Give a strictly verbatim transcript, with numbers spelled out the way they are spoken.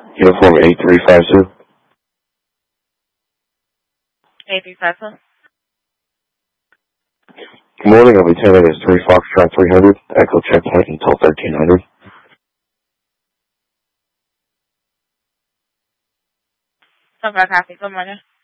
Uniform eight three five two. eight three five two. Good morning, I'll be attending as three Foxtrot three hundred, Echo checkpoint until thirteen hundred. Okay, copy. Good morning.